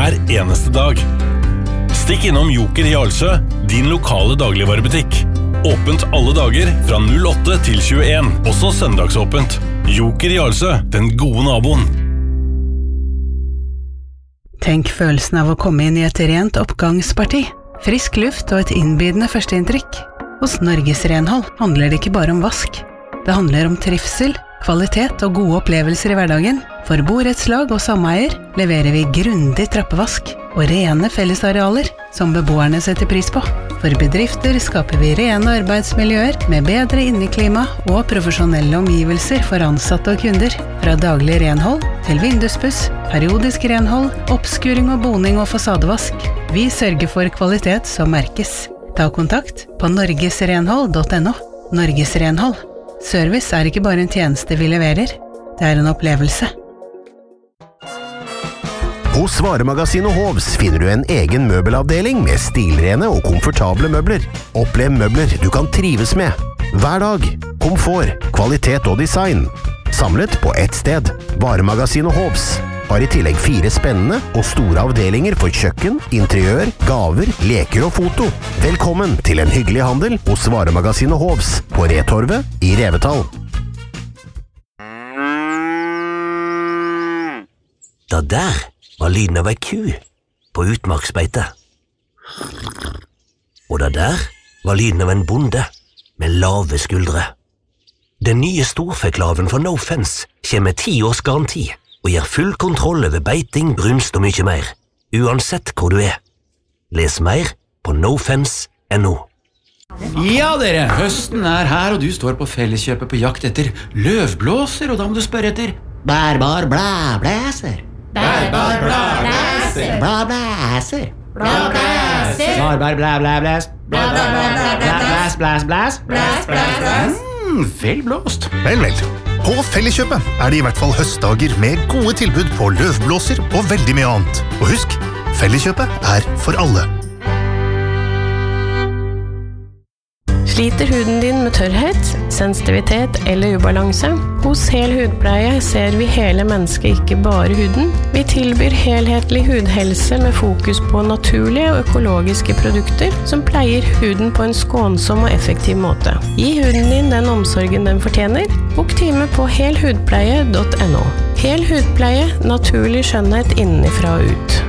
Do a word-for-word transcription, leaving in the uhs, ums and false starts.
hver eneste dag. Stikk innom Joker i Jarlsø, din lokale dagligvarebutikk. Åpent alle dager fra null åtte til tjueen, også søndagsåpent. Joker i Jarlsø, den gode naboen. Tenk følelsen av å komme inn i et rent oppgangsparti. Frisk luft og et innbydende førsteinntrykk. Hos Norges Renhold handler det ikke bare om vask. Det handler om trivsel, kvalitet og gode opplevelser i hverdagen. For borettslag og sameier leverer vi grundig trappevask og rene fellesarealer som beboerne setter pris på. For bedrifter skaper vi rene arbeidsmiljøer med bedre inneklima og profesjonelle omgivelser for ansatte og kunder. Fra daglig renhold til vinduspuss, periodisk renhold, oppskuring og boning og fasadevask. Vi sørger for kvalitet som merkes. Ta kontakt på norgesrenhold punktum no. Norges Renhold. Service er ikke bare en tjeneste vi leverer, det er en opplevelse. Hos Varemagasinet Hovs finner du en egen møbelavdeling med stilrene og komfortable møbler. Opplev møbler du kan trives med. Hver dag. Komfort, kvalitet og design. Samlet på ett sted. Varemagasinet Hovs har i tillegg fire spennende og store avdelinger for kjøkken, interiør, gaver, leker og foto. Velkommen til en hyggelig handel hos Varemagasinet Hovs på Retorvet i Revetal. Da der var lyden av ei ku på utmarksbeite. Og da der var lyden av en bonde med lave skuldre. Den nye storfeklaven fra No Fence kommer med ti års garanti og gir full kontroll over beiting, brunst og mye mer, uansett hvor du er. Les mer på nofence punktum no. Ja dere, høsten er her og du står på Felleskjøpet på jakt etter løvblåser, og da må du spørre etter Bærbar blæblæser. Bærbar blæblæser. Blæblæser. Blæblæser. Bærbar blæblæblæs. Blæs, blæs, blæs. Blæs, blæs, blæs. Mm, vel blåst. Vel, vel. På Felleskjøpet er det i hvert fall høstdager med gode tilbud på løvblåser og veldig mye annet. Og husk, Felleskjøpet er for alle. Sliter huden din med tørrhet, sensitivitet eller ubalanse? Hos Hel Hudpleie ser vi hele mennesket, ikke bare huden. Vi tilbyr helhetlig hudhelse med fokus på naturlige og økologiske produkter som pleier huden på en skånsom og effektiv måte. Gi huden din den omsorgen den fortjener. Bok time på hel hudpleie punktum no. Hel Hudpleie, naturlig skjønnhet innenfra og ut.